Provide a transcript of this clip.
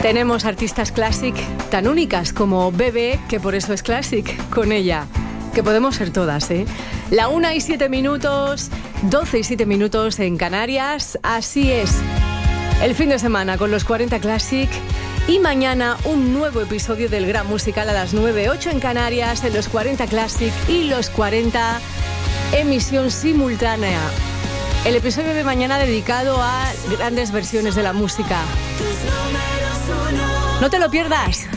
Tenemos artistas classic tan únicas como Bebe, que por eso es classic, con ella, que podemos ser todas, ¿eh? La 1:07, 12:07 en Canarias, así es. El fin de semana con los 40 Classic y mañana un nuevo episodio del Gran Musical a las 9:08 en Canarias, en los 40 Classic y los 40 emisión simultánea. El episodio de mañana dedicado a grandes versiones de la música. No te lo pierdas.